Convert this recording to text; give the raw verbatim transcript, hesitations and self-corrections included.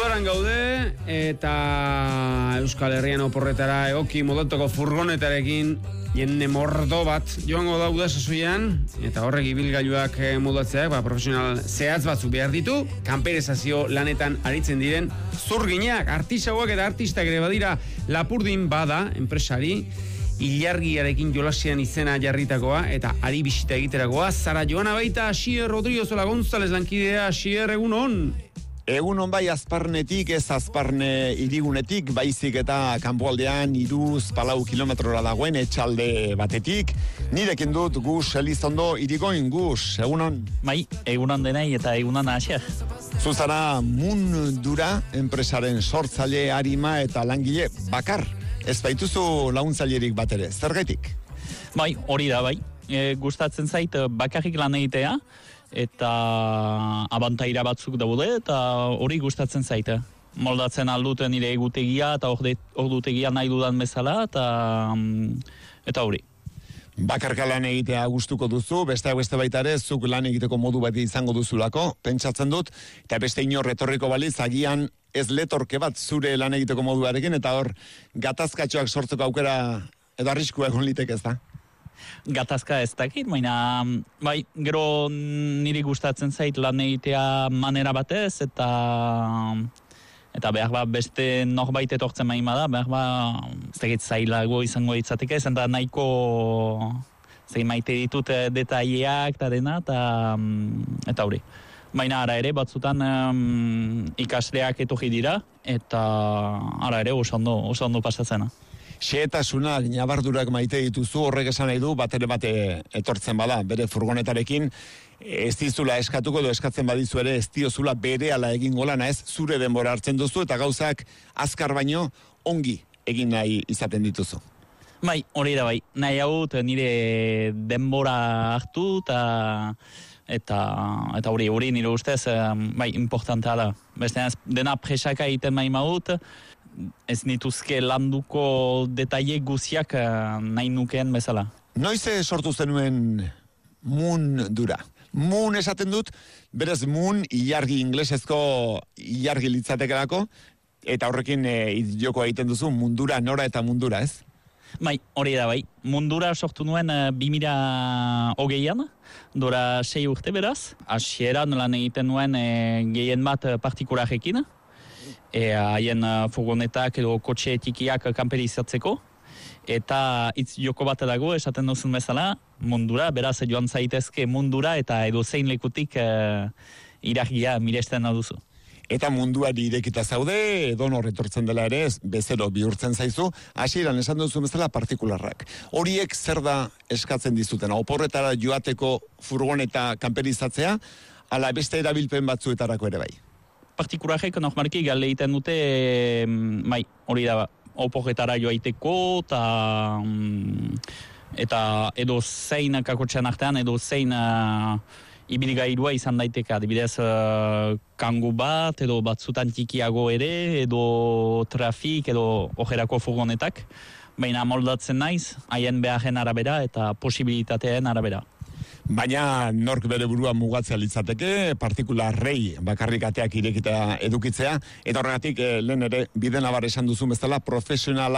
Udaran gaude eta Euskal Herrian oporretara egoki modatoko furgonetarekin jende mordo bat joango da uda sasoian eta horrek ibilgailuak modatzeak ba, profesional zehatz batzuk behar ditu, kanperizazio lanetan aritzen diren zurginak, artisauak eta artistak ere badira. Lapurdin bada enpresari ilargiarekin jolasian izena jarritakoa eta ari bisita egiterakoa. Zara Joana baita, Asier Rodrigozola González lankidea. Asier, egun hon? Egun hon bai Azparnetik, ez Azparne irigunetik, baizik eta kanpoaldean iruz palau kilometrora dagoen etxalde batetik. Nirekin dut Gus Elizondo irigoin. Gus, egun hon? Bai, egunan denei eta egunan Asier. Zuzara Mundura enpresaren sortzaile, arima eta langile bakar. Ez baituzu laguntzailerik bat ere, zergaitik? Bai, hori da bai. E, gustatzen zait bakarrik lan egitea eta abantaira batzuk daude eta hori gustatzen zait. Moldatzen alduten nire egutegia eta ordutegia nahi dudan bezala eta eta hori. Bakarka lan egitea gustuko duzu, besteak beste baita ere, zuk lan egiteko modu bat izango duzulako, pentsatzen dut, eta beste inor etorriko baliz, agian ez letorke bat zure lan egiteko moduarekin, eta hor gatazkatxoak sortzeko aukera edo arriskua egon liteke ez da? Gatazka ez dakit, baina bai, gero niri gustatzen zait lan egitea manera batez, eta eta behar ba beste norbait etortzen main bada, behar ba ez dakit zailago izango itzateke, ez da nahiko zein maite ditut detaileak eta dena, eta eta hori. Baina ara ere batzutan um, ikasleak etorri dira, eta ara ere oso ondo, oso ondo pasatzena. Xehetasunak, nabardurak maite dituzu, horrek esan nahi du, bat ere bate etortzen bada, bere furgonetarekin, ez dizula eskatuko edo eskatzen badizu ere, ez diozula bere ala egin golana, ez zure denbora hartzen duzu, eta gauzak azkar baino ongi egin nahi izaten dituzu. Bai, hori da bai, nahi hau nire denbora hartu, eta eta eta hori hori nire ustez bai importantea da. Beste dena presaka egiten mai maut, ez nituzke landuko detaile guziak nahi nukeen bezala. Noiz sortu zenuen Mundura? Moon esaten dut, berez Moon ilargi inglesezko ilargi litzatekelako, eta horrekin e, joko egiten duzu Mundura, nora eta Mundura, ez? Bai, hori da bai. Mundura sortu nuen bi mila hogeian, dora sei urte beraz. Hasieran lan egiten nuen e, gehien bat partikularekin, haien e, furgonetak edo kotxe tikiak kanperizatzeko. Eta hitz joko bat dago, esaten duzun bezala, Mundura, beraz joan zaitezke Mundura eta edo zein lekutik e, iragia miresten duzu. Eta munduari irekita zaude, edo norretortzen dela ere, bezero bihurtzen zaizu, hasieran esan duzu bezala partikularrak. Horiek zer da eskatzen dizuten? Oporretara joateko furgoneta kanperizatzea, ala beste erabilpen batzuetarako ere bai? Partikularrek normalki gale egiten dute, bai, hori da, oporretara joaiteko, eta eta edo zein kakotxean artean, edo zein uh, ibilgailua izan daiteke, adibidez uh, kangu bat, edo batzutan tikiago ere, edo trafik, edo ojerako furgonetak, baina moldatzen naiz, haien beharren arabera eta posibilitateen arabera. Baina nork bere burua mugatzea litzateke, partikularrei bakarrik ateak irekita edukitzea, eta horregatik eh, lehen ere bide nabar esan duzu bezala profesionalak